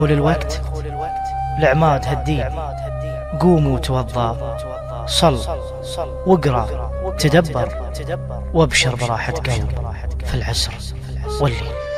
دخول الوقت لعماد هالدين، قوم وتوضى، صل واقرأ تدبر، وابشر براحة قلب في العسر والليل.